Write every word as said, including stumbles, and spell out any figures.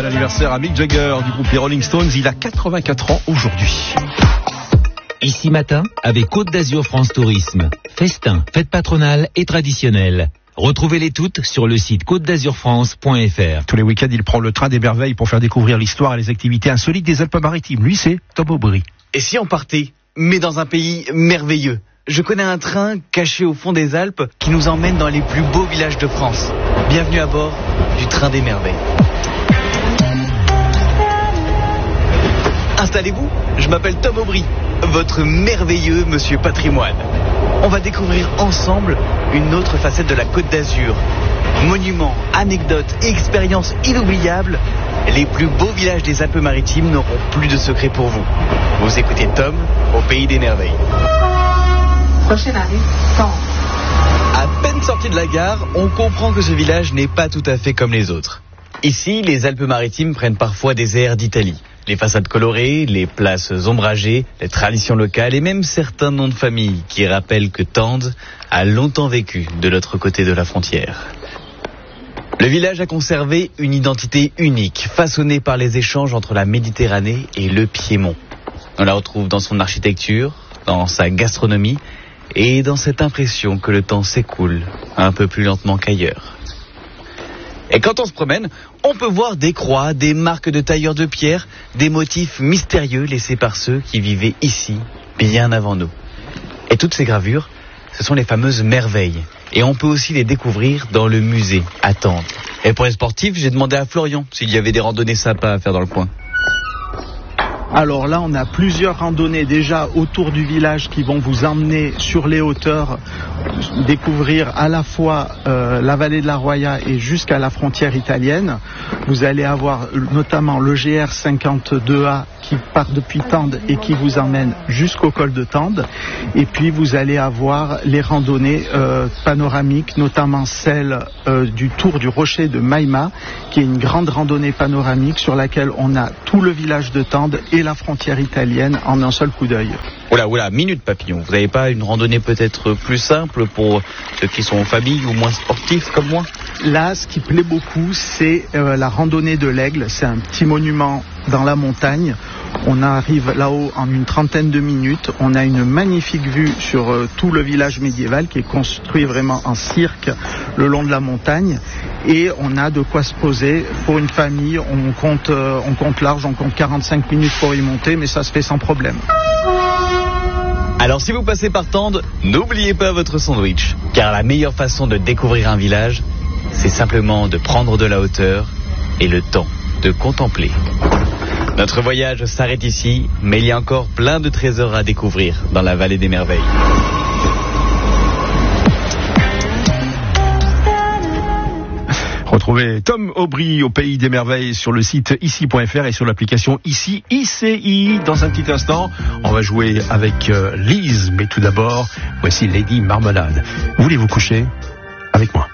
Bel anniversaire à Mick Jagger du groupe les Rolling Stones. Il a quatre-vingt-quatre ans aujourd'hui. Ici matin, avec Côte d'Azur France Tourisme. Festin, fête patronale et traditionnelle. Retrouvez-les toutes sur le site côte d'azur france point f r. Tous les week-ends, il prend le train des merveilles pour faire découvrir l'histoire et les activités insolites des Alpes-Maritimes. Lui, c'est Tom Aubry. Et si on partait, mais dans un pays merveilleux? Je connais un train caché au fond des Alpes qui nous emmène dans les plus beaux villages de France. Bienvenue à bord du train des merveilles. Installez-vous, je m'appelle Tom Aubry, votre merveilleux monsieur patrimoine. On va découvrir ensemble une autre facette de la Côte d'Azur. Monuments, anecdotes et expériences inoubliables, les plus beaux villages des Alpes-Maritimes n'auront plus de secret pour vous. Vous écoutez Tom au pays des merveilles. Prochaine année, Tom. À peine sorti de la gare, on comprend que ce village n'est pas tout à fait comme les autres. Ici, les Alpes-Maritimes prennent parfois des airs d'Italie. Les façades colorées, les places ombragées, les traditions locales et même certains noms de famille qui rappellent que Tende a longtemps vécu de l'autre côté de la frontière. Le village a conservé une identité unique, façonnée par les échanges entre la Méditerranée et le Piémont. On la retrouve dans son architecture, dans sa gastronomie et dans cette impression que le temps s'écoule un peu plus lentement qu'ailleurs. Et quand on se promène, on peut voir des croix, des marques de tailleurs de pierre, des motifs mystérieux laissés par ceux qui vivaient ici bien avant nous. Et toutes ces gravures, ce sont les fameuses merveilles. Et on peut aussi les découvrir dans le musée à Tende. Et pour les sportifs, j'ai demandé à Florian s'il y avait des randonnées sympas à faire dans le coin. Alors là, on a plusieurs randonnées déjà autour du village qui vont vous emmener sur les hauteurs, découvrir à la fois euh, la vallée de la Roya et jusqu'à la frontière italienne. Vous allez avoir notamment le G R cinquante-deux A qui part depuis Tende et qui vous emmène jusqu'au col de Tende. Et puis vous allez avoir les randonnées euh, panoramiques, notamment celle euh, du Tour du Rocher de Maïma, qui est une grande randonnée panoramique sur laquelle on a tout le village de Tende et la frontière italienne en un seul coup d'œil. Oula, oula, minute papillon. Vous n'avez pas une randonnée peut-être plus simple pour ceux qui sont en famille ou moins sportifs comme moi? Là, ce qui plaît beaucoup, c'est euh, la randonnée de l'Aigle. C'est un petit monument dans la montagne. On arrive là-haut en une trentaine de minutes. On a une magnifique vue sur euh, tout le village médiéval qui est construit vraiment en cirque le long de la montagne. Et on a de quoi se poser pour une famille. On compte, euh, on compte large, on compte quarante-cinq minutes pour y monter, mais ça se fait sans problème. Alors si vous passez par Tende, n'oubliez pas votre sandwich. Car la meilleure façon de découvrir un village, c'est simplement de prendre de la hauteur et le temps de contempler. Notre voyage s'arrête ici, mais il y a encore plein de trésors à découvrir dans la vallée des merveilles. Retrouvez Tom Aubry au pays des merveilles sur le site ici point f r et sur l'application Ici I C I. Dans un petit instant, on va jouer avec euh, Lise, mais tout d'abord, voici Lady Marmelade. Voulez-vous coucher avec moi?